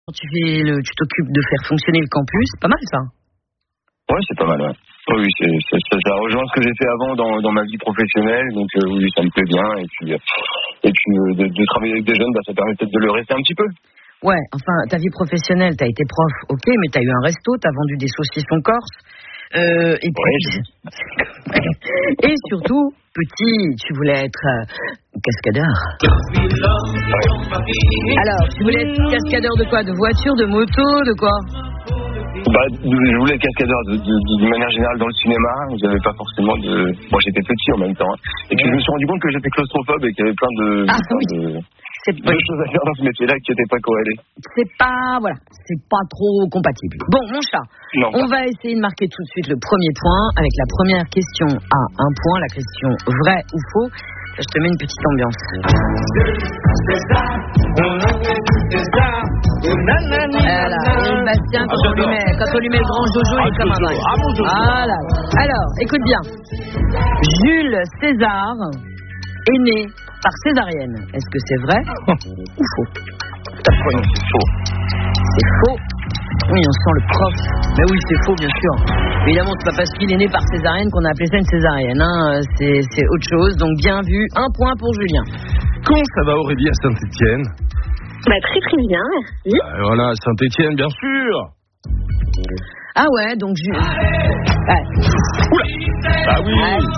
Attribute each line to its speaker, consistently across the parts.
Speaker 1: Tu t'occupes de faire fonctionner le campus, c'est pas mal ça.
Speaker 2: Ouais, c'est pas mal, ouais. Oui, ça rejoint ce que j'ai fait avant dans ma vie professionnelle, donc oui, ça me plaît bien. Et puis de travailler avec des jeunes, ça permet peut-être de le rester un petit peu.
Speaker 1: Ouais, enfin, ta vie professionnelle, t'as été prof, ok, mais t'as eu un resto, t'as vendu des saucissons corse, et puis... et surtout, petit, tu voulais être cascadeur. Alors, tu voulais être cascadeur de quoi? De voiture, de moto, de quoi?
Speaker 2: Je voulais être cascadeur d'une manière générale dans le cinéma. J'avais pas forcément de... Moi, j'étais petit en même temps. Et puis, je me suis rendu compte que j'étais claustrophobe et qu'il y avait plein de choses à faire dans ce métier-là qui n'étaient pas corrélées.
Speaker 1: C'est pas trop compatible. Bon, mon chat, on va essayer de marquer tout de suite le premier point avec la première question à un point, la question vrai ou faux. Je te mets une petite ambiance. Voilà. Et Bastien, quand on lui met le grand Jojo, il est comme un dingue. Voilà. Alors, écoute bien. Jules César est né par césarienne. Est-ce que c'est vrai ou faux?
Speaker 2: C'est faux.
Speaker 1: C'est faux. Oui, on sent le prof. Mais oui, c'est faux, bien sûr. Évidemment, c'est pas parce qu'il est né par césarienne qu'on a appelé ça une césarienne. Hein. C'est autre chose. Donc, bien vu. Un point pour Julien.
Speaker 3: Comment ça va, Aurélie, à Saint-Étienne?
Speaker 4: Très très bien, merci.
Speaker 3: Voilà, Saint-Étienne, bien sûr.
Speaker 1: Ah ouais, donc Julien... Ouais.
Speaker 3: Oula. Ah oui.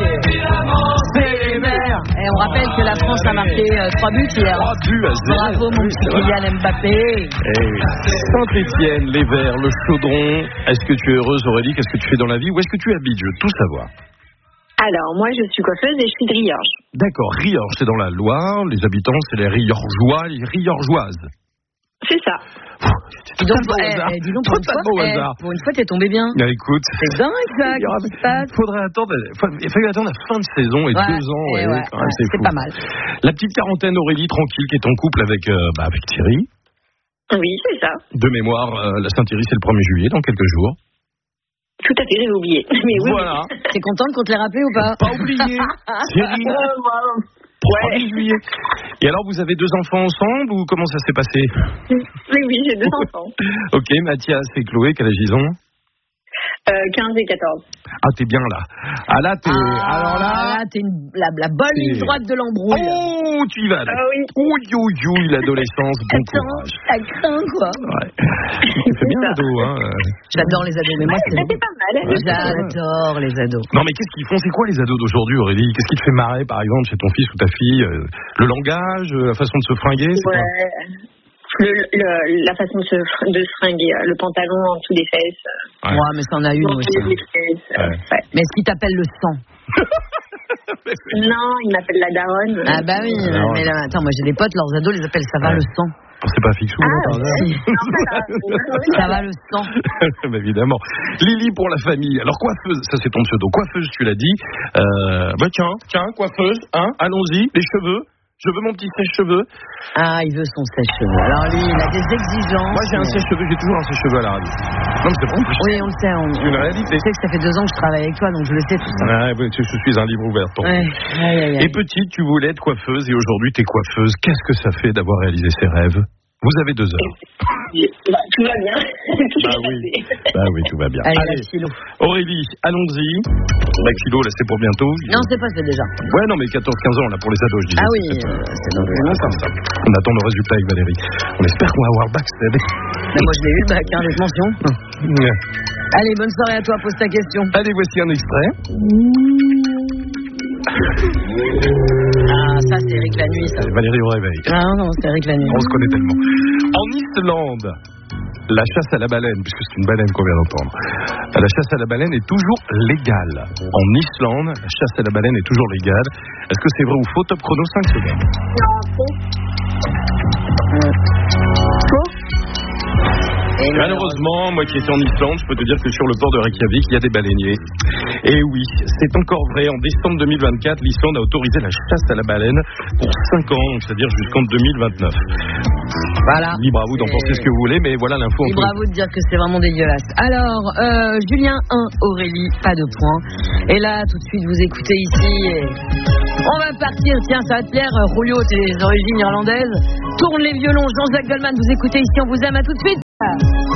Speaker 1: C'est les Verts. Et on rappelle que la France a marqué 3 buts hier.
Speaker 3: 3 buts à 0.
Speaker 1: Bravo, mon petit Kylian Mbappé.
Speaker 3: Saint-Étienne, les Verts, le Chaudron. Est-ce que tu es heureuse, Aurélie? Qu'est-ce que tu fais dans la vie? Où est-ce que tu habites? Je veux tout savoir.
Speaker 4: Alors, moi, je suis coiffeuse et je suis de Riorges.
Speaker 3: D'accord, Riorges, c'est dans la Loire. Les habitants, c'est les Riorgeois, les Riorgeoises.
Speaker 4: C'est ça.
Speaker 1: Dis donc, pour une fois, t'es tombé bien.
Speaker 3: Écoute,
Speaker 1: c'est dingue ça. Qu'est-ce qui se passe?
Speaker 3: Il a fallu attendre la fin de saison et 2 ans. Quand même, c'est fou.
Speaker 1: Pas mal.
Speaker 3: La petite quarantaine, Aurélie, tranquille, qui est en couple avec Thierry.
Speaker 4: Oui, c'est ça.
Speaker 3: De mémoire, la Saint-Thierry, c'est le 1er juillet, dans quelques jours.
Speaker 4: Tout à fait, j'avais oublié. Mais oui.
Speaker 3: Voilà.
Speaker 1: T'es contente qu'on te l'ait rappelé ou pas?
Speaker 3: Pas oublié. Thierry. 1er juillet. Et alors, vous avez 2 enfants ensemble ou comment ça s'est passé?
Speaker 4: Oui, j'ai 2 enfants.
Speaker 3: Ok, Mathias et Chloé, quel âge ils ont?
Speaker 4: 15 et 14.
Speaker 3: Ah, t'es bien là. Ah, là, t'es. Alors là.
Speaker 1: T'es la bonne ligne droite de l'embrouille.
Speaker 3: Oh, tu y vas là.
Speaker 4: Ah oui.
Speaker 3: Ouh, l'adolescence, bon courage.
Speaker 1: Ça craint, quoi.
Speaker 3: Ouais. Tu fais bien l'ado, hein.
Speaker 1: J'adore les ados, mais moi,
Speaker 4: c'est pas mal.
Speaker 1: J'adore les ados.
Speaker 3: Non, mais qu'est-ce qu'ils font? C'est quoi les ados d'aujourd'hui, Aurélie? Qu'est-ce qui te fait marrer, par exemple, chez ton fils ou ta fille? Le langage, la façon de se fringuer, c'est quoi?
Speaker 4: La façon de se fringuer, le pantalon en dessous des fesses.
Speaker 1: Ouais, mais ça en a une aussi. Mais est-ce qu'il t'appelle le sang?
Speaker 4: Non, il m'appelle la daronne.
Speaker 1: Ah bah oui, mais là, attends, moi j'ai des potes, leurs ados les appellent ça va le sang.
Speaker 3: C'est pas Fixou,
Speaker 1: si. Ça va le sang.
Speaker 3: Bah, évidemment. Lily pour la famille. Alors coiffeuse, ça c'est ton pseudo. Coiffeuse, tu l'as dit. Tiens, coiffeuse, hein, allons-y, les cheveux. Je veux mon petit sèche-cheveux.
Speaker 1: Ah, il veut son sèche-cheveux. Alors lui, il a des exigences.
Speaker 3: Moi, j'ai un sèche-cheveux, j'ai toujours un sèche-cheveux à la radio. Non, mais c'est bon.
Speaker 1: Oui, on le sait.
Speaker 3: C'est une réalité.
Speaker 1: Tu sais que ça fait 2 ans que je travaille avec toi, donc je le sais tout ça.
Speaker 3: Ouais, je suis un livre ouvert. Et petite, tu voulais être coiffeuse et aujourd'hui, t'es coiffeuse. Qu'est-ce que ça fait d'avoir réalisé ses rêves? Vous avez 2 heures.
Speaker 4: Tout va bien.
Speaker 3: Bah oui, tout va bien.
Speaker 1: Allez,
Speaker 3: Aurélie, allons-y. La kilo, là, c'est pour bientôt.
Speaker 1: Non, c'est pas fait déjà.
Speaker 3: Ouais, non, mais 14-15 ans, là, pour les ados, je disais.
Speaker 1: Ah oui, c'est dans longtemps.
Speaker 3: On attend le résultat avec Valérie. On espère qu'on va avoir le bac cette année.
Speaker 1: Mais moi, je l'ai eu, le bac, hein, avec mention. Allez, bonne soirée à toi, pose ta question.
Speaker 3: Allez, voici un extrait.
Speaker 1: Ah, ça, c'est Eric la nuit, ça.
Speaker 3: Valérie au réveil.
Speaker 1: Ah non, c'est Eric la nuit.
Speaker 3: On se connaît tellement. En Islande, la chasse à la baleine, puisque c'est une baleine qu'on vient d'entendre, la chasse à la baleine est toujours légale. En Islande, la chasse à la baleine est toujours légale. Est-ce que c'est vrai ou faux? Top chrono, 5 secondes.
Speaker 4: Faux.
Speaker 3: Et malheureusement, moi qui étais en Islande, je peux te dire que sur le port de Reykjavik, il y a des baleiniers. Et oui, c'est encore vrai. En décembre 2024, l'Islande a autorisé la chasse à la baleine pour 5 ans, c'est-à-dire jusqu'en 2029.
Speaker 1: Voilà.
Speaker 3: Libre à vous d'en penser ce que vous voulez, mais voilà l'info.
Speaker 1: Libre à vous de dire que c'est vraiment dégueulasse. Alors, Julien 1, Aurélie, pas de points. Et là, tout de suite, vous écoutez ici... On va partir, tiens, ça va te plaire, Julio, tes origines irlandaises. Tourne les violons, Jean-Jacques Goldman, vous écoutez ici, on vous aime, à tout de suite.